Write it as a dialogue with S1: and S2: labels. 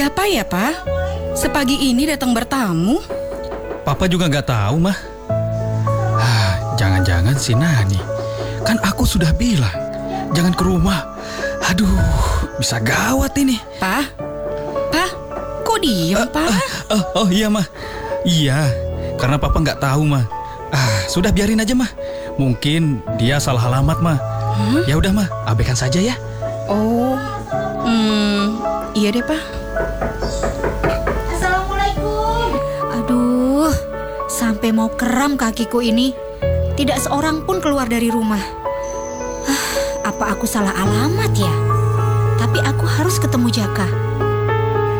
S1: Siapa ya, Pak? Sepagi ini datang bertamu?
S2: Papa juga nggak tahu, Mah. Jangan-jangan si Nani. Kan aku sudah bilang, jangan ke rumah. Aduh, bisa gawat ini.
S1: Pak? Kok diem, Pak?
S2: Oh iya, Mah. Iya, karena Papa nggak tahu, Mah. Sudah biarin aja, Mah. Mungkin dia salah alamat, Mah. Ya udah, Mah, abaikan saja ya.
S1: Oh, iya deh, Pak.
S3: Assalamualaikum. Aduh, sampai mau kram kakiku ini. Tidak seorang pun keluar dari rumah. Apa aku salah alamat ya? Tapi aku harus ketemu Jaka.